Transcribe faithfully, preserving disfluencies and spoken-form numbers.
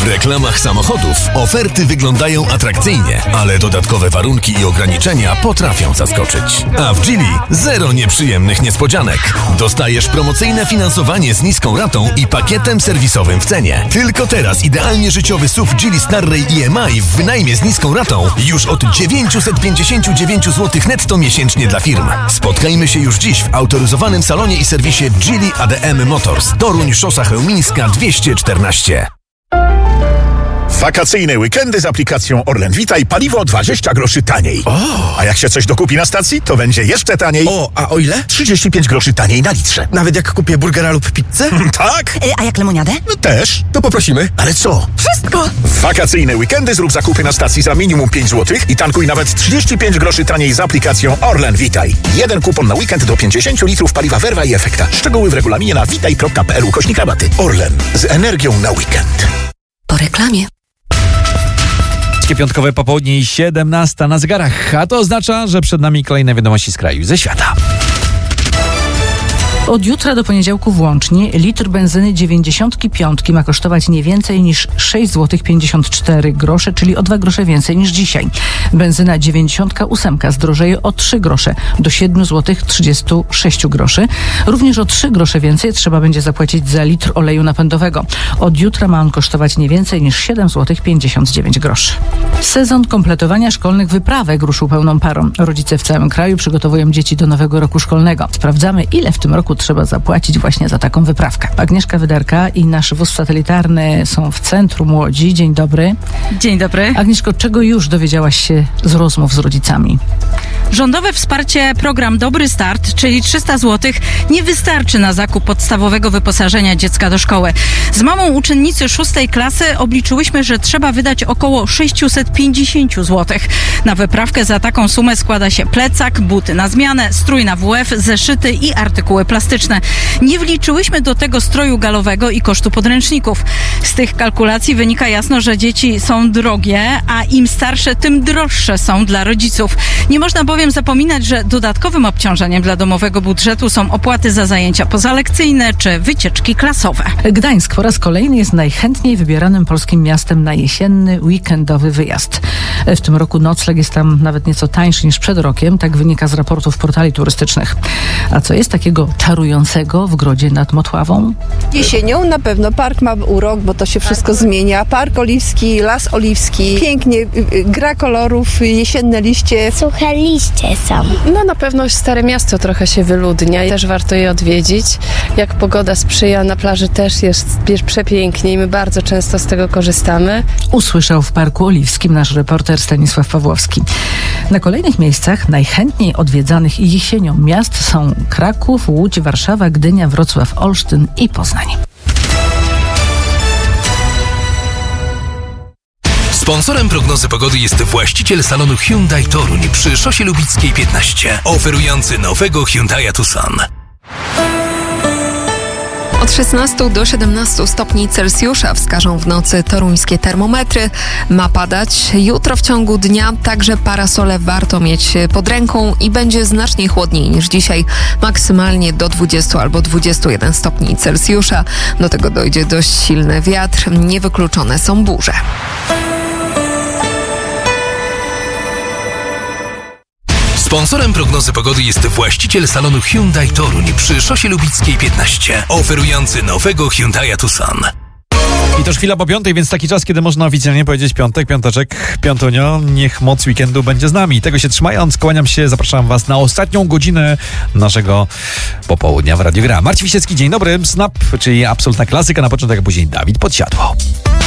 W reklamach samochodów oferty wyglądają atrakcyjnie, ale dodatkowe warunki i ograniczenia potrafią zaskoczyć. A w Geely zero nieprzyjemnych niespodzianek. Dostajesz promocyjne finansowanie z niską ratą i pakietem serwisowym w cenie. Tylko teraz idealnie życiowy S U V Geely Starray I M I w wynajmie z niską ratą już od dziewięćset pięćdziesiąt dziewięć złotych netto miesięcznie dla firm. Spotkajmy się już dziś w autoryzowanym salonie i serwisie Geely A D M Motors. Toruń, Szosa Chełmińska dwieście czternaście. Wakacyjne weekendy z aplikacją Orlen Witaj, paliwo dwadzieścia groszy taniej. O. A jak się coś dokupi na stacji, to będzie jeszcze taniej. O, a o ile? trzydzieści pięć groszy taniej na litrze. Nawet jak kupię burgera lub pizzę? Tak? E, a jak lemoniadę? No też. To poprosimy. Ale co? Wszystko! W wakacyjne weekendy zrób zakupy na stacji za minimum pięć złotych i tankuj nawet trzydzieści pięć groszy taniej z aplikacją Orlen Witaj. Jeden kupon na weekend do pięćdziesiąt litrów paliwa Verva i Efekta. Szczegóły w regulaminie na witaj kropka p l ukośnik rabaty. Orlen. Z energią na weekend. Po reklamie. Piątkowe popołudnie i siedemnasta na zegarach, a to oznacza, że przed nami kolejne wiadomości z kraju i ze świata. Od jutra do poniedziałku włącznie litr benzyny dziewięćdziesiąt pięć ma kosztować nie więcej niż sześć złotych pięćdziesiąt cztery grosze, czyli o dwa grosze więcej niż dzisiaj. Benzyna dziewięćdziesiąt osiem zdrożeje o trzy grosze do siedem złotych trzydzieści sześć groszy. Również o trzy grosze więcej trzeba będzie zapłacić za litr oleju napędowego. Od jutra ma on kosztować nie więcej niż siedem złotych pięćdziesiąt dziewięć groszy. Sezon kompletowania szkolnych wyprawek ruszył pełną parą. Rodzice w całym kraju przygotowują dzieci do nowego roku szkolnego. Sprawdzamy, ile w tym roku trzeba zapłacić właśnie za taką wyprawkę. Agnieszka Wydarka i nasz wóz satelitarny są w centrum Łodzi. Dzień dobry. Dzień dobry. Agnieszko, czego już dowiedziałaś się z rozmów z rodzicami? Rządowe wsparcie program Dobry Start, czyli trzysta złotych, nie wystarczy na zakup podstawowego wyposażenia dziecka do szkoły. Z mamą uczennicy szóstej klasy obliczyłyśmy, że trzeba wydać około sześćset pięćdziesiąt złotych. Na wyprawkę za taką sumę składa się plecak, buty na zmianę, strój na W F, zeszyty i artykuły plastyczne. Nie wliczyłyśmy do tego stroju galowego i kosztu podręczników. Z tych kalkulacji wynika jasno, że dzieci są drogie, a im starsze, tym droższe są dla rodziców. Nie można bowiem zapominać, że dodatkowym obciążeniem dla domowego budżetu są opłaty za zajęcia pozalekcyjne czy wycieczki klasowe. Gdańsk po raz kolejny jest najchętniej wybieranym polskim miastem na jesienny, weekendowy wyjazd. W tym roku nocleg jest tam nawet nieco tańszy niż przed rokiem, tak wynika z raportów portali turystycznych. A co jest takiego czarującego w Grodzie nad Motławą? Jesienią na pewno park ma urok, bo to się wszystko zmienia. Park oliwski, las oliwski, pięknie, gra kolorów, jesienne liście. Suche liście są. No na pewno Stare Miasto trochę się wyludnia i też warto je odwiedzić. Jak pogoda sprzyja, na plaży też jest przepięknie i my bardzo często z tego korzystamy. Usłyszał w Parku Oliwskim nasz reporter Stanisław Pawłowski. Na kolejnych miejscach najchętniej odwiedzanych jesienią miast są Kraków, Łódź, Warszawa, Gdynia, Wrocław, Olsztyn i Poznań. Sponsorem prognozy pogody jest właściciel salonu Hyundai Toruń przy Szosie Lubickiej piętnaście, oferujący nowego Hyundai'a Tucson. Od szesnastu do siedemnastu stopni Celsjusza wskażą w nocy toruńskie termometry. Ma padać jutro w ciągu dnia, także parasole warto mieć pod ręką i będzie znacznie chłodniej niż dzisiaj, maksymalnie do dwudziestu albo dwudziestu jeden stopni Celsjusza. Do tego dojdzie dość silny wiatr, niewykluczone są burze. Sponsorem prognozy pogody jest właściciel salonu Hyundai Toruń przy Szosie Lubickiej piętnaście, oferujący nowego Hyundai'a Tucson. I to już chwila po piątej, więc taki czas, kiedy można oficjalnie powiedzieć piątek, piąteczek, piątunio, niech moc weekendu będzie z nami. Tego się trzymając, kłaniam się, zapraszam was na ostatnią godzinę naszego popołudnia w Radiu Gra. Marcin Wisiecki, dzień dobry, Snap, czyli absolutna klasyka, na początek, a później Dawid Podsiadło.